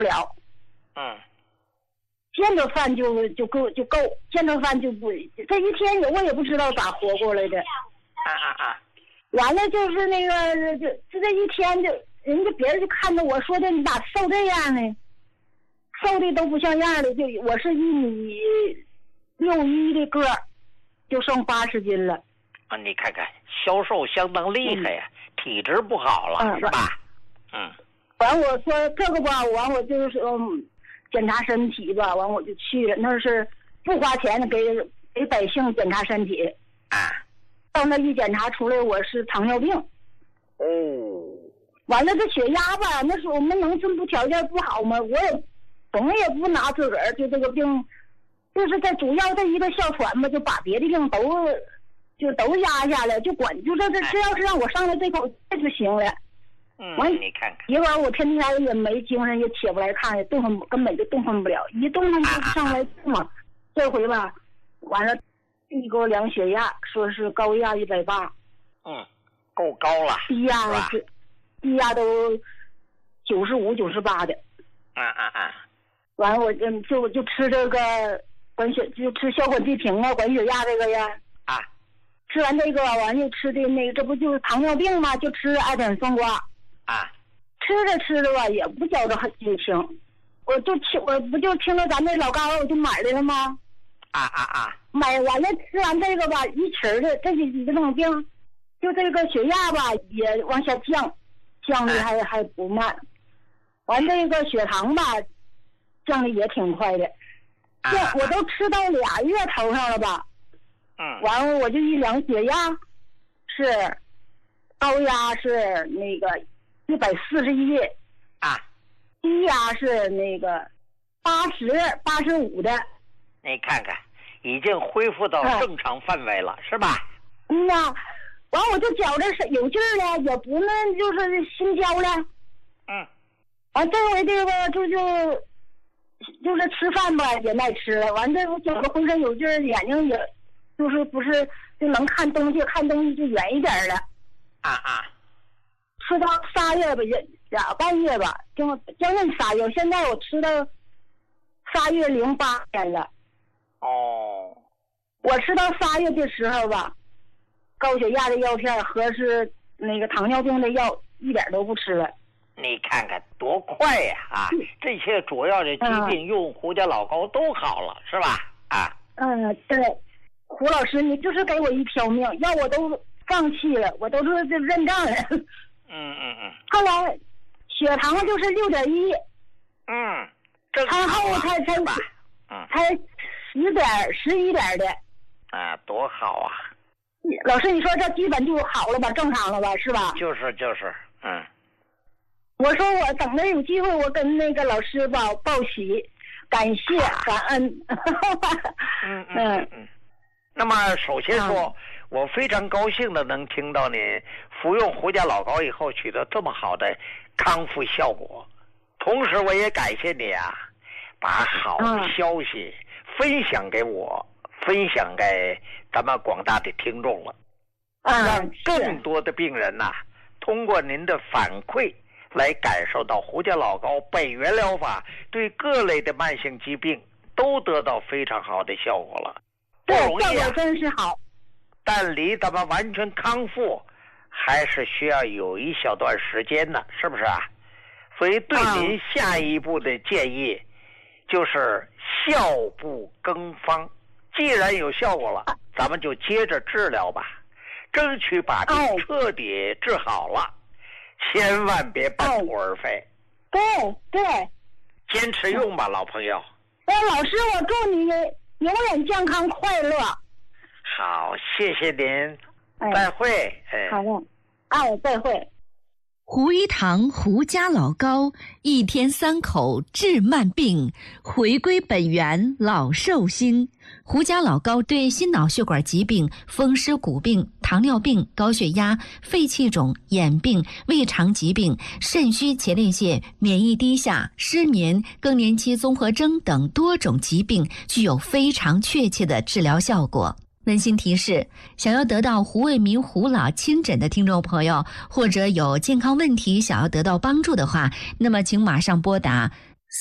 不了。见着饭就够，见着饭就不，这一天我也不知道咋活过来的。完了就是那个就这一天就人家别人就看着我说的你咋瘦这样呢？瘦的都不像样的，就我是1.61米的个儿，就剩80斤了。 你看看消瘦相当厉害呀，体质不好了，是吧？ 完我说这个吧，完我就是检查身体吧，完我就去了，那是不花钱的，给百姓检查身体。到那一检查出来我是糖尿病。完了这血压吧，那时候我们农村不条件不好嘛，我也总也不拿自个儿就这个病，就是在主要这一个哮喘吧，就把别的病都压下来，就管就这只要是让我上来这口气就行了。完你看看， 结果我天天也没精神，也起不来炕，也根本就动弹不了，一动弹就上来嘛。这回吧，完了一给我量血压，说是高压180。 够高了。 低压都95、98的。完了我就吃这个就吃小管地平啊，管血压这个呀。吃完这个完又吃的那个，这不就是糖尿病吗？就吃艾碘酸瓜。吃着吧，也不觉着很心情。我不就听着咱那老高我就买来了吗？买完了吃完这个吧，一起的这种病，就这个血压吧也往下降的还不慢。完这个血糖吧，降的也挺快的。我都吃到2月头上了吧。完了我就一量血压，是高压是那个141，低压是那个85的。 你看看，已经恢复到正常范围了，是吧？ 完我就觉着是有劲儿了，也不能就是心焦了。完这回这个就是吃饭吧也耐吃了，完这我觉着浑身有劲儿，眼睛也就是不是就能看东西就远一点了。吃到3月吧，也2半月吧，将近3月。现在我吃到3月08天了。我吃到3月的时候吧，高血压的药片和是那个糖尿病的药一点都不吃了。 你看看多快呀！这些主要的疾病用胡家老高都好了，是吧？ 对，胡老师，你就是给我一条命，要我都放弃了，我都是就认账了。后来血糖就是6.1。餐后才11点的。 多好啊！ 老师，你说这基本就好了吧，正常了吧，是吧？ 就是。 我说我等着有机会，我跟那个老师报喜，感谢感恩。 那么首先说，我非常高兴的能听到你服用胡家老高以后取得这么好的康复效果，同时我也感谢你把好的消息分享给我，分享给咱们广大的听众了，让更多的病人通过您的反馈来感受到胡家老高本源疗法对各类的慢性疾病都得到非常好的效果了。 对，效果真是好。 但离咱们完全康复还是需要有一小段时间呢，是不是所以对您下一步的建议就是效不更方。既然有效果了，咱们就接着治疗吧，争取把病彻底治好了，千万别半途而废。 对， 坚持用吧，老朋友。 老师，我祝你永远健康快乐。 好，谢谢您，再会。 好的，再会。 胡一堂胡家老高，一天3口治慢病，回归本源老寿星。胡家老高对心脑血管疾病、风湿骨病、糖尿病、高血压、肺气肿、眼病、胃肠疾病、肾虚前列腺、免疫低下、失眠、更年期综合征等多种疾病具有非常确切的治疗效果。温馨提示：想要得到胡卫民胡老亲诊的听众朋友，或者有健康问题想要得到帮助的话，那么请马上拨打